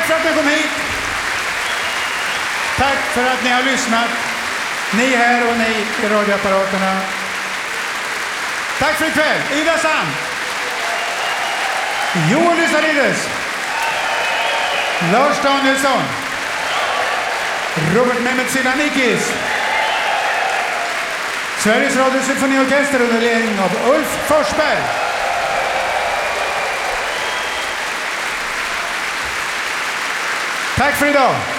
Tack för att ni kom hit. Tack för att ni har lyssnat. Ni här och ni i radioapparaterna. Tack för ikväll. Ida Sand. Joel Lysarides. Lars Danielsson. Robert Mehmet Silanikis. Sveriges Radio Symfoniorkester under ledning av Ulf Forsberg. Tack för idag.